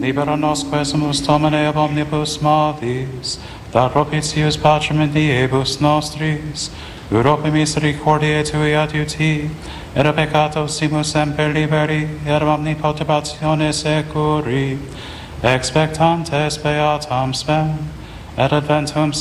libera nos quesumus Domine ab omnibus malis, da propitius pacem in diebus nostris, Europe misericordiae tui adiuti, et a peccato simus semper liberi, et omni perturbatione securi, expectantes beatam spem, et adventum